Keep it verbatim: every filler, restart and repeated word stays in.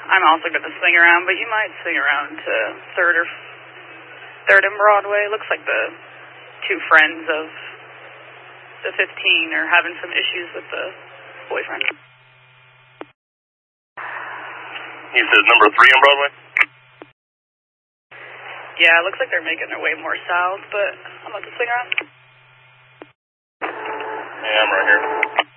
I'm also going to swing around, but you might swing around to third or third and Broadway. Looks like the two friends of the fifteen are having some issues with the boyfriend. You said number three on Broadway? Yeah, it looks like they're making their way more south, but I'm about to swing around. Yeah, I'm right here.